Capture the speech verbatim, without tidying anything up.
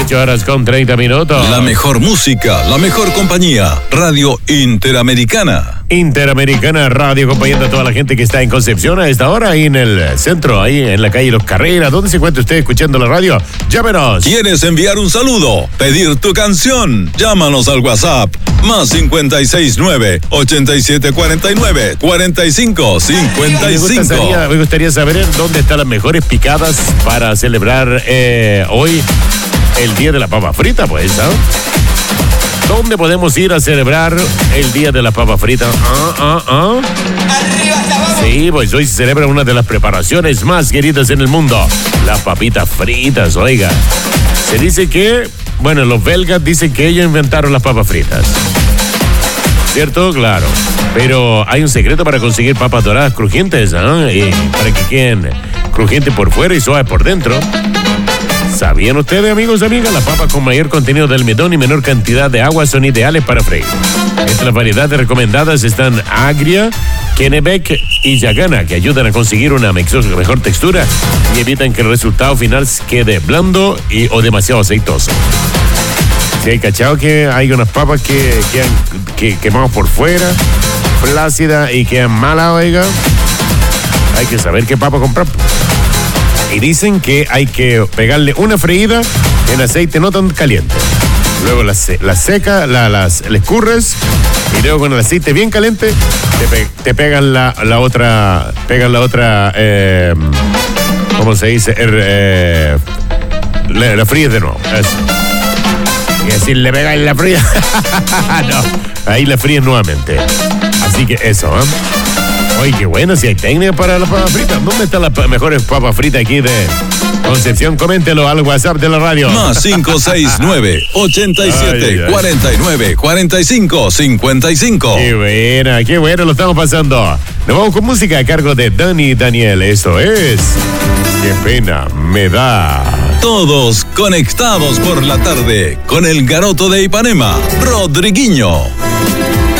dieciocho horas con treinta minutos. La mejor música, la mejor compañía. Radio Interamericana. Interamericana Radio, acompañando a toda la gente que está en Concepción a esta hora, ahí en el centro, ahí en la calle Los Carreras. ¿Dónde se encuentra usted escuchando la radio? Llámenos. ¿Quieres enviar un saludo? ¿Pedir tu canción? Llámanos al WhatsApp. Más cincuenta y seis nueve, ochenta y siete cuarenta y nueve, cuarenta y cinco cincuenta y cinco. Me gustaría, me gustaría saber dónde están las mejores picadas para celebrar eh, hoy el Día de la Papa Frita, pues, ¿sabes? ¿Dónde podemos ir a celebrar el Día de la Papa Frita? Ah, ah, ah. Arriba hasta abajo. Sí, pues hoy se celebra una de las preparaciones más queridas en el mundo. Las papitas fritas, oiga. Se dice que, bueno, los belgas dicen que ellos inventaron las papas fritas. ¿Cierto? Claro. Pero hay un secreto para conseguir papas doradas crujientes, ¿no? Y para que queden crujientes por fuera y suaves por dentro. ¿Sabían ustedes, amigos y amigas? Las papas con mayor contenido de almidón y menor cantidad de agua son ideales para freír. Entre las variedades recomendadas están Agria, Kennebec y Yagana, que ayudan a conseguir una mejor textura y evitan que el resultado final quede blando y, o demasiado aceitoso. Si hay cachado que hay unas papas que quedan que, quemadas por fuera, flácidas y quedan malas, oiga, hay que saber qué papa comprar. Y dicen que hay que pegarle una freída en aceite no tan caliente. Luego la, la seca, la, las, la escurres y luego con el aceite bien caliente te, pe, te pegan la, la otra, pegan la otra, eh, ¿cómo se dice? Er, eh, la, la fríes de nuevo. Eso. Y así le pegan la fría. No, ahí la fríes nuevamente. Así que eso, ¿eh? Oye, qué bueno, si hay técnica para las papas fritas. ¿Dónde están las mejores papas fritas aquí de Concepción? Coméntelo al WhatsApp de la radio. Más cinco seis nueve, ochenta y siete, cuarenta y nueve, cuarenta y cinco, cincuenta y cinco. Qué buena, qué bueno, lo estamos pasando. Nos vamos con música a cargo de Dani Daniel. Eso es. Qué pena me da. Todos conectados por la tarde con el Garoto de Ipanema, Rodriguinho.